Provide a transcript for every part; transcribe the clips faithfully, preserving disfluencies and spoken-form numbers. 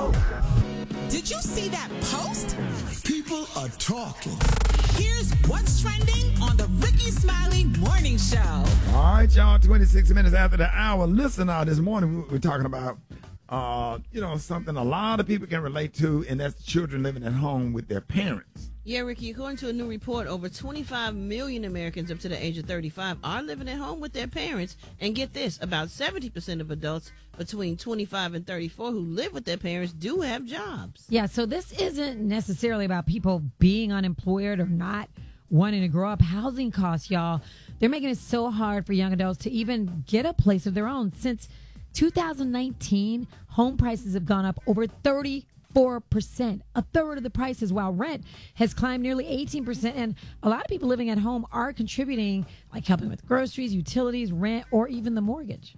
show. Did you see that post? People are talking. Here's what's trending on the Ricky Smiley Morning Show. All right, y'all, twenty-six minutes after the hour. Listen, uh, this morning we we're talking about, uh, you know, something a lot of people can relate to, and that's children living at home with their parents. Yeah, Ricky, according to a new report, over twenty-five million Americans up to the age of thirty-five are living at home with their parents. And get this, about seventy percent of adults between twenty-five and thirty-four who live with their parents do have jobs. Yeah, so this isn't necessarily about people being unemployed or not wanting to grow up. Housing costs, y'all, they're making it so hard for young adults to even get a place of their own. Since two thousand nineteen, home prices have gone up over thirty-four percent, a third of the prices, while rent has climbed nearly eighteen percent. And a lot of people living at home are contributing, like helping with groceries, utilities, rent, or even the mortgage.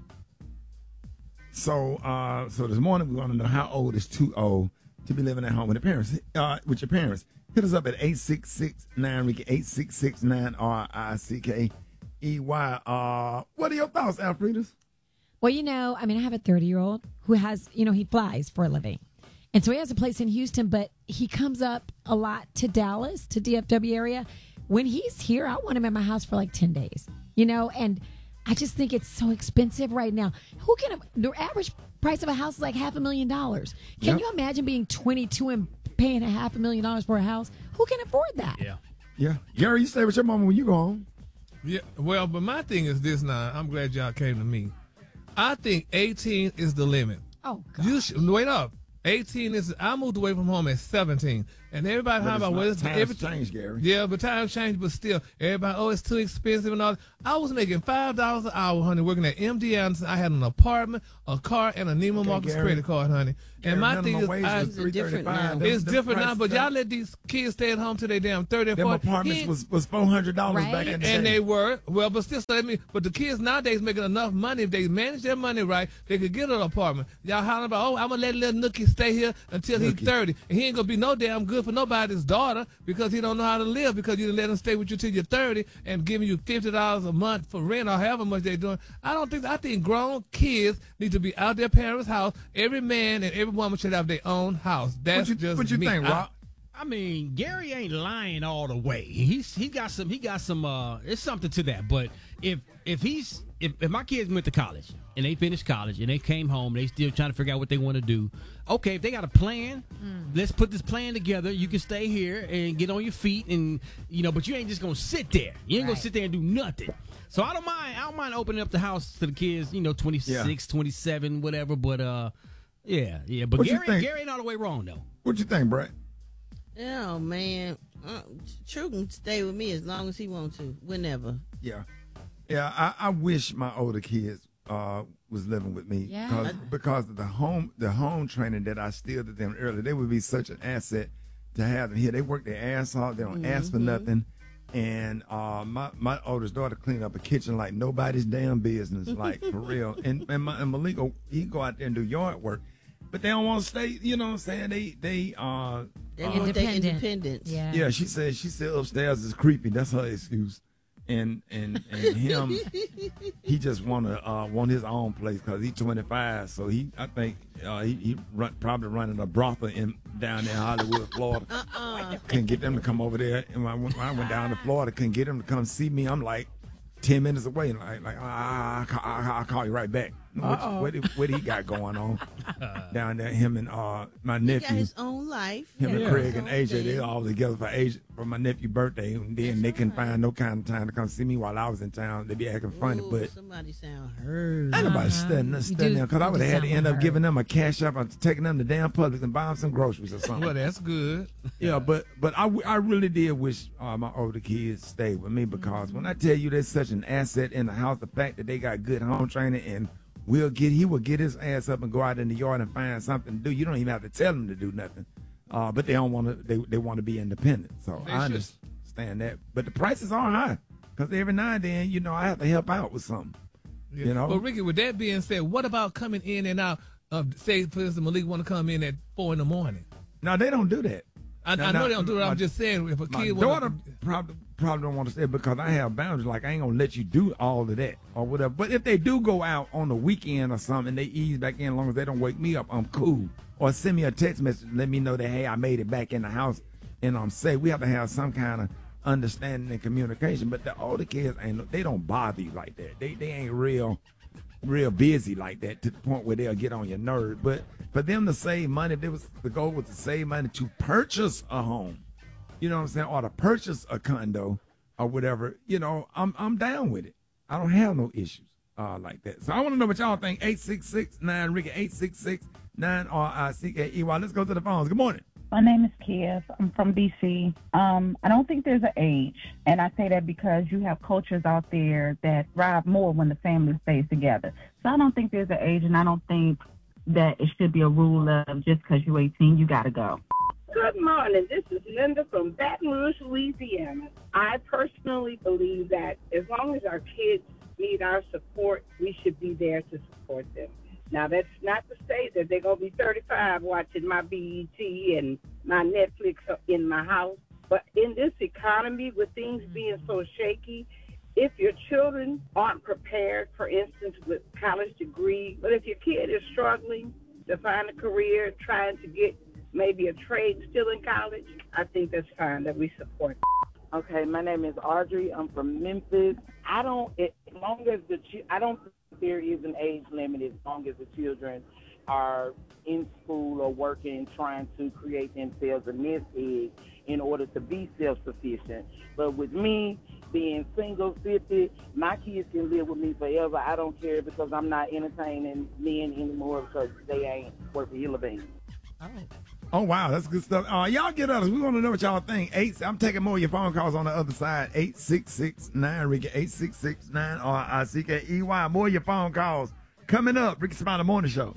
So, uh, so this morning we want to know how old is too old to be living at home with their parents. Uh, with your parents, hit us up at eight six six nine Ricky eight six six nine R I C K E Y. Uh, what are your thoughts, Alfredas? Well, you know, I mean, I have a thirty-year-old who has, you know, he flies for a living. And so he has a place in Houston, but he comes up a lot to Dallas, to D F W area. When he's here, I want him at my house for like ten days, you know, and I just think it's so expensive right now. Who can, the average price of a house is like half a million dollars. Can yep. you imagine being twenty-two and paying a half a million dollars for a house? Who can afford that? Yeah. Yeah. Gary, you stay with your mama when you go home. Yeah. Well, but my thing is this now. I'm glad y'all came to me. I think eighteen is the limit. Oh, God. You should, wait up. eighteen is, I moved away from home at seventeen. And everybody talking about, well, it's times changed, Gary. Yeah, but times changed, but still, everybody, oh, it's too expensive and all. I was making five dollars an hour, honey, working at M D Anderson. I had an apartment, a car, and a Neiman okay, Marcus credit card, honey. Gary, and my thing is, I, it's different now. Them, it's them different now, but y'all let these kids stay at home till they damn thirty and them forty. apartments was, was four hundred dollars right? back in the And day. they were, well, but still, so let me, but the kids nowadays making enough money. If they manage their money right, they could get an apartment. Y'all hollering about, oh, I'm going to let little Nookie stay here until Nookie. he's thirty. And he ain't going to be no damn good for nobody's daughter because he don't know how to live because you didn't let him stay with you till you're thirty and giving you fifty dollars a month for rent or however much they're doing. I don't think, I think grown kids need to be out their parents' house. Every man and every woman should have their own house. That's what you, just what you me. think, Rob? I mean, Gary ain't lying all the way. He's he got some he got some uh there's something to that. But if if he's if, if my kids went to college and they finished college and they came home, they still trying to figure out what they want to do. Okay, if they got a plan, mm. let's put this plan together. You can stay here and get on your feet and you know, but you ain't just gonna sit there. You ain't right. gonna sit there and do nothing. So I don't mind I don't mind opening up the house to the kids, you know, twenty-six, yeah. twenty-seven, whatever, but uh yeah, yeah. But what Gary Gary ain't all the way wrong though. What you think, Brett? Oh, man. Uh, True can stay with me as long as he wants to, whenever. Yeah. Yeah, I, I wish my older kids uh, was living with me yeah. because, because of the home the home training that I still to them earlier. They would be such an asset to have them here. They work their ass off. They don't mm-hmm. ask for nothing. And uh, my, my oldest daughter cleaned up a kitchen like nobody's damn business, like for real. And, and, my, and Malik, he go out there and do yard work. But they don't want to stay, you know what I'm saying? They, they, uh, they want uh, their independence. Yeah. yeah, she said, she said upstairs is creepy. That's her excuse. And, and, and him, he just want to, uh, want his own place because he's twenty-five. So he, I think, uh, he, he run, probably running a brothel in, down there in Hollywood, Florida. Uh-uh. Couldn't get them to come over there. And when I, went, when I went down to Florida, couldn't get them to come see me. I'm like ten minutes away. Like, like ah, I'll, I'll, I'll call you right back. What, what, what he got going on down there? Him and uh, my nephew. He got his own life. Him yeah. and Craig and A J, they all together for A J, for my nephew's birthday. And then That's they couldn't right. find no kind of time to come see me while I was in town. They be acting funny, Ooh, but somebody sound hurt. Ain't nobody studying, studying them because I would have had to end up hurt. giving them a cash up or taking them to damn Publix and buying them some groceries or something. Well, that's good. Yeah, but but I, I really did wish uh, my older kids stayed with me because mm-hmm. when I tell you there's such an asset in the house, the fact that they got good home training and We'll get he will get his ass up and go out in the yard and find something to do. You don't even have to tell him to do nothing. Uh, but they don't want to. They they want to be independent. So they I should. understand that. But the prices are high because every now and then, you know, I have to help out with something. Yeah. You know. But Ricky, with that being said, what about coming in and out of? Say, for instance, Malik want to come in at four in the morning. No, they don't do that. I, Now, I know now, they don't do it. my- I'm just saying if a My kid daughter wanna, probably probably don't want to say it because I have boundaries. Like I ain't gonna let you do all of that or whatever. But if they do go out on the weekend or something, and they ease back in, as long as they don't wake me up, I'm cool. Or send me a text message, let me know that hey, I made it back in the house, and I'm safe. We have to have some kind of understanding and communication. But the older kids ain't they don't bother you like that. They they ain't real real busy like that to the point where they'll get on your nerve. But for them to save money, if it was the goal was to save money to purchase a home. You know what I'm saying? Or to purchase a condo or whatever, you know, I'm I'm down with it. I don't have no issues uh, like that. So I want to know what y'all think. eight six six nine Ricky, eight six six nine R I C K E Y. Let's go to the phones. Good morning. My name is Kiev. I'm from D C. Um, I don't think there's an age, and I say that because you have cultures out there that thrive more when the family stays together. So I don't think there's an age, and I don't think that it should be a rule of just because you're eighteen, you got to go. Good morning. This is Linda from Baton Rouge, Louisiana. I personally believe that as long as our kids need our support, we should be there to support them. Now, that's not to say that they're going to be thirty-five watching my B E T and my Netflix in my house. But in this economy, with things being so shaky, if your children aren't prepared, for instance, with college degree, but if your kid is struggling to find a career, trying to get maybe a trade still in college, I think that's fine that we support them. Okay, my name is Audrey. I'm from Memphis. I don't, it, as long as the, I don't think there is an age limit as long as the children are in school or working, trying to create themselves a nest egg in order to be self-sufficient. But with me being single, fifty, my kids can live with me forever. I don't care because I'm not entertaining men anymore because they ain't worth a hill of beans. Oh, wow. That's good stuff. Uh, y'all get us. We want to know what y'all think. Eight. I'm taking more of your phone calls on the other side. eight six six nine Ricky, eight six six nine R I C K E Y. More of your phone calls coming up. Ricky Smiley Morning Show.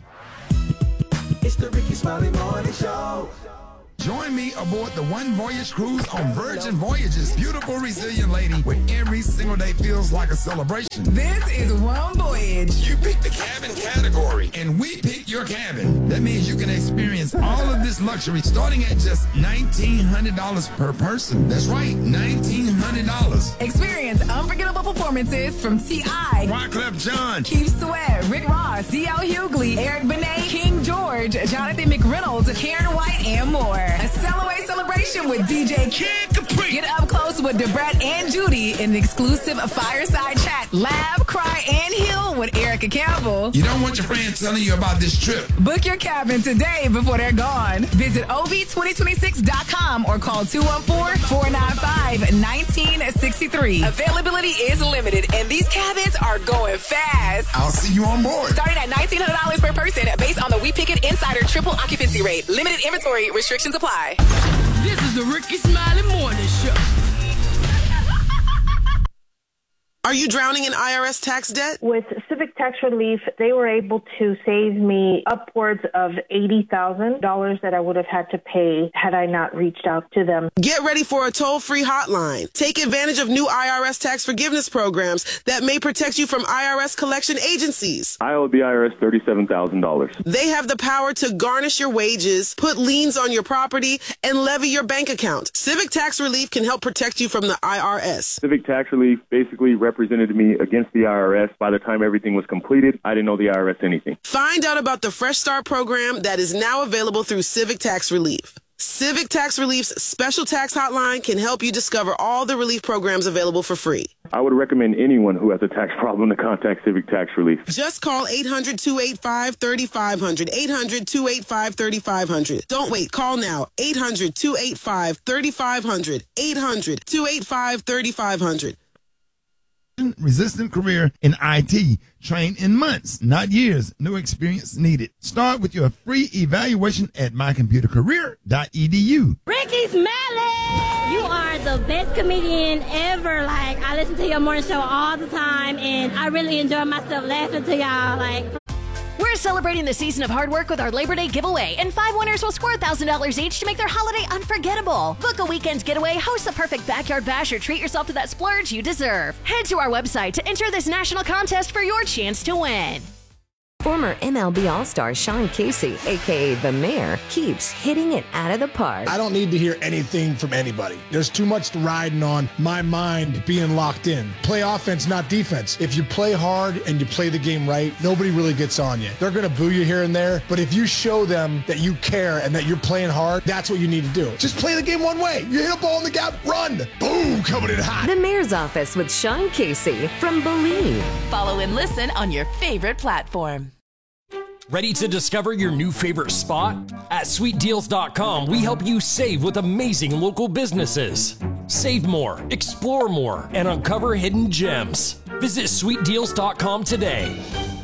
It's the Ricky Smiley Morning Show. Join me aboard the One Voyage cruise on Virgin Voyages. Beautiful, resilient lady, where every single day feels like a celebration. This is One Voyage. You pick the cabin category, and we pick your cabin. That means you can experience all of this luxury starting at just nineteen hundred dollars per person. That's right, nineteen hundred dollars. Experience unforgettable performances from T I, Wyclef Jean, Keith Sweat, Rick Ross, D L Hughley, Eric Benet, King George, Jonathan McReynolds, Karen White, and more. A Cellaway celebration with D J Kid Capri. Get up close with Debrat and Judy in an exclusive fireside chat. Laugh, cry, and heal with Erica Campbell. You don't want your friends telling you about this trip. Book your cabin today before they're gone. Visit O V twenty twenty-six dot com or call two one four, four nine five, one nine six three. Availability is limited, and these cabins are going fast. I'll see you on board. Starting at nineteen hundred dollars per person based on the We Pick It Insider triple occupancy rate. Limited inventory restrictions apply. This is the Ricky Smiley Morning Show. Are you drowning in I R S tax debt? With Civic Tax Relief, they were able to save me upwards of eighty thousand dollars that I would have had to pay had I not reached out to them. Get ready for a toll-free hotline. Take advantage of new I R S tax forgiveness programs that may protect you from I R S collection agencies. I owe the I R S thirty-seven thousand dollars. They have the power to garnish your wages, put liens on your property, and levy your bank account. Civic Tax Relief can help protect you from the I R S. Civic Tax Relief basically represented me against the I R S. By the time everything was completed, I didn't know the I R S anything. Find out about the Fresh Start program that is now available through Civic Tax Relief. Civic Tax Relief's special tax hotline can help you discover all the relief programs available for free. I would recommend anyone who has a tax problem to contact Civic Tax Relief. Just call eight hundred, two eight five, three five zero zero, eight hundred, two eight five, three five zero zero. Don't wait. Call now. eight hundred, two eight five, three five zero zero, eight hundred, two eight five, three five zero zero. Resistant career in I T. Train in months, not years. No experience needed. Start with your free evaluation at my computer career dot e d u. Ricky Smiley! You are the best comedian ever. Like, I listen to your morning show all the time, and I really enjoy myself laughing to y'all. Like, we're celebrating the season of hard work with our Labor Day giveaway, and five winners will score one thousand dollars each to make their holiday unforgettable. Book a weekend getaway, host the perfect backyard bash, or treat yourself to that splurge you deserve. Head to our website to enter this national contest for your chance to win. Former M L B All-Star Sean Casey, a k a. The Mayor, keeps hitting it out of the park. I don't need to hear anything from anybody. There's too much riding on my mind being locked in. Play offense, not defense. If you play hard and you play the game right, nobody really gets on you. They're going to boo you here and there, but if you show them that you care and that you're playing hard, that's what you need to do. Just play the game one way. You hit a ball in the gap, run. Boom, coming in hot. The Mayor's Office with Sean Casey from Believe. Follow and listen on your favorite platform. Ready to discover your new favorite spot? At sweet deals dot com, we help you save with amazing local businesses. Save more, explore more, and uncover hidden gems. Visit sweet deals dot com today.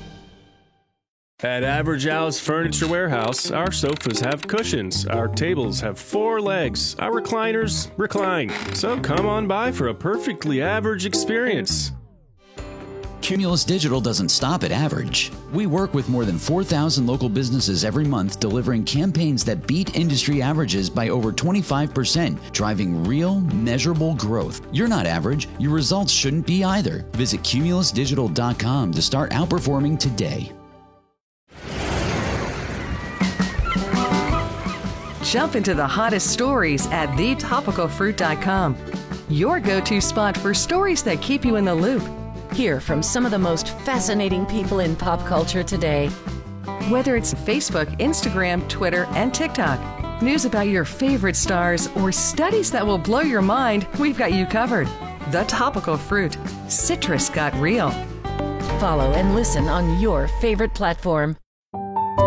At Average Al's Furniture Warehouse, our sofas have cushions, our tables have four legs, our recliners recline. So come on by for a perfectly average experience. Cumulus Digital doesn't stop at average. We work with more than four thousand local businesses every month, delivering campaigns that beat industry averages by over twenty-five percent, driving real, measurable growth. You're not average. Your results shouldn't be either. Visit cumulus digital dot com to start outperforming today. Jump into the hottest stories at the topical fruit dot com. Your go-to spot for stories that keep you in the loop. Hear from some of the most fascinating people in pop culture today. Whether it's Facebook, Instagram, Twitter, and TikTok, news about your favorite stars, or studies that will blow your mind, we've got you covered. The Topical Fruit. Citrus got real. Follow and listen on your favorite platform.